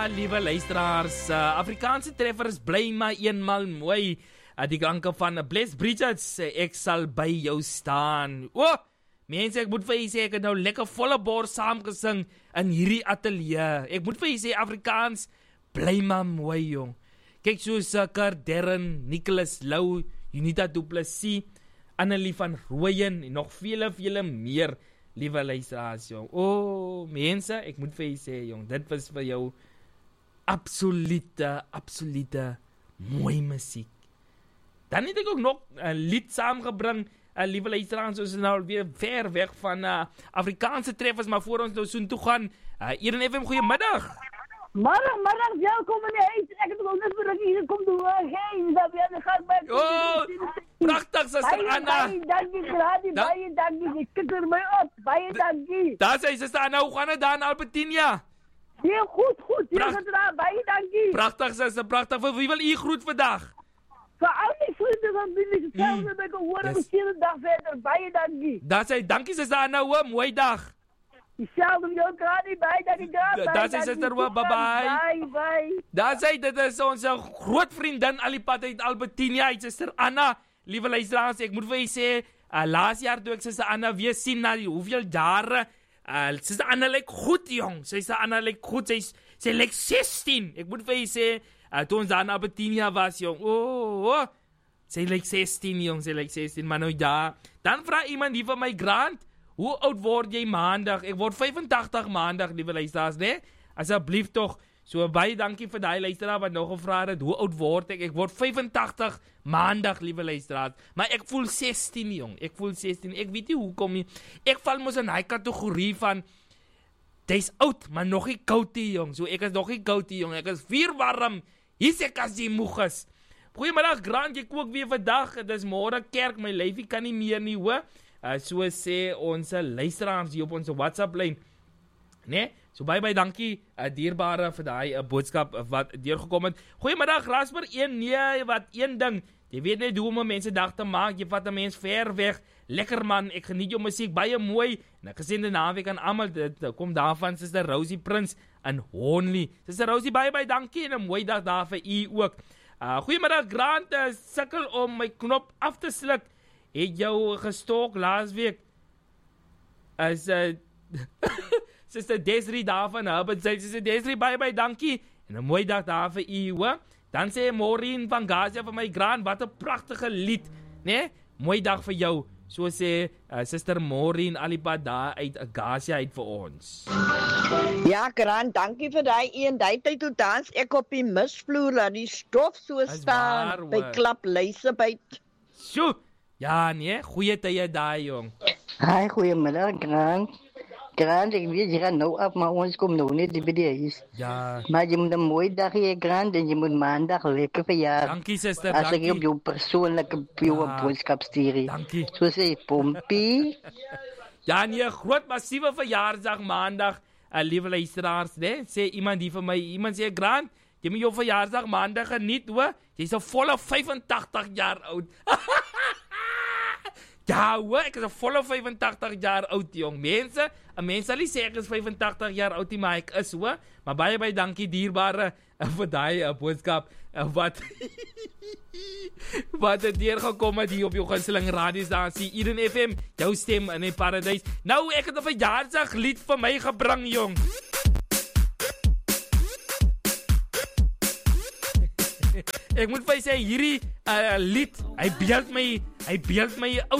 liewe luisteraars. Afrikaanse treffers bly maar eenmal mooi. Die klanke van Bless Bridges, ek sal by jou staan. Mense, ek moet vir julle sê, ek het nou lekker volle bors saamgesing in hierdie ateljee. Ek moet vir julle sê, Afrikaans bly maar mooi, jong. Kyk soos Darren, Nicholas Lou, Unita Du Plessis, Annelie van Rooyen en nog vele meer, liewe luisteraars, jong. Mense, ek moet vir julle sê, jong, dit was vir jou absolute mooi musiek. Dan het ek ook nog 'n lied saamgebring, liewe luisteraars, ons is nou weer ver weg van Afrikaanse treffers, maar voor ons nou soen toe gaan, Eden FM, goeiemiddag. Middag, welkom in die huis. Ek het ook net vir hier kom doen. Hey, dat weer gaan by. Pragtig, Suster Anna. Baie dankie, baie dankie. Ek kikker my op. Baie dankie. Daar sê Suster Anna, hoe gaan dit daar in Albertinia? Ja, goed. Jy gaan daar, baie dankie. Pragtig, Suster, pragtig. Vir wie wil u groet vandag? Vir al die vriende van Billy, selfs met 'n hoor musieke dag verder. Baie dankie. Daar sê dankie, Suster Anna, mooi dag. Dieselfde jou graag, baie dankie. Daar sê Suster, bye. Daar sê, dit is ons groot vriendin Alipad uit Albertinia, Suster Anna. Liewe luisteraars, ek moet vir julle sê, laas jaar toe ek Suster Anna weer sien na hoeveel jare, Suster Anna lyk goed, jong. Suster Anna lyk goed, sy lyk 16. Ek moet vir julle sê, toe ons daar in Albertinia was, jong. Sy lyk 16, jong, sy lyk 16, maar nou ja. Dan vraag iemand hier van my Grant, hoe oud word jy maandag? Ek word 85 maandag, liewe luisteraars, né? Asseblief tog, so baie dankie vir daai luisteraar wat nog gevra het, hoe oud word ek? Ek word 85 maandag, liewe luisteraars. Maar ek voel 16, jong. Ek voel 16. Ek weet nie hoekom nie. Ek val mos in daai kategorie van dis oud, maar nog nie koud nie, jong. So ek is nog nie koud nie, jong. Ek is vuurwarm. Hier's ek as jy moeg is. Goeiemiddag, Grant, jy kook weer vandag. Dit is môre kerk, my lyfie kan nie meer nie, hoor. So sê ons luisteraars hier op ons WhatsApp-lyn. Nee, so baie dankie, dierbare vir daai boodskap wat deurgekom het. Goeiemiddag, Rasper, een ding. Jy weet net hoe om mense dag te maak, jy vat 'n mens ver weg. Lekker man, ek geniet jou musiek, baie mooi. En 'n geseënde naweek aan almal. Dit kom daarvan Suster Rosie Prins in Honley. Suster Rosie, baie dankie en 'n mooi dag daar vir u ook. Goeiemiddag, Grant, sukkel om my knop af te sluk. Het jou gestalk laas week as Sister Desiree daar van Herbert, Sister Desiree, baie dankie en 'n mooi dag daar vir u, hoor. Dan sê Maureen van Gaza vir my Grant, wat 'n pragtige lied, né? Mooi dag vir jou. So sê Sister Maureen Alipad daar uit Gaza uit vir ons. Ja, Grant, dankie vir daai een. Daai tyd toe dans ek op die misvloer laat die stof so staan by klap luise byt. Sjoe. Ja, nee, goeie tye daai, jong. Hi, goeiemiddag, Grant. Grant, ek weet jy gaan nou af, maar ons kom nou net by die huis. Ja. Maar jy moet 'n mooi dag hê, Grant, en jy moet maandag lekker verjaar. Dankie, Suster, as dankie. As ek op jou persoonlike boodskap stuur. Dankie. So sê Pompie. Ja, nee, groot massiewe verjaarsdag maandag, liewe luisteraars, né? Sê iemand hier vir my, iemand sê, Grant, jy moet jou verjaarsdag maandag geniet, hoor. Jy's 'n volle 85 jaar oud. Ja, hoor, ek is 'n volle 85 jaar oud, jong. Mense sal nie sê ek is 85 jaar oud nie, maar ek is, hoor. Maar baie dankie, dierbare, vir daai boodskap, wat het deurgekom het hier op jou gunsteling radiostasie, Eden FM, jou stem in die paradys. Nou, ek het 'n verjaarsdag lied vir my gebring, jong. Ek moet vir sê, hierdie lied, hy beeld my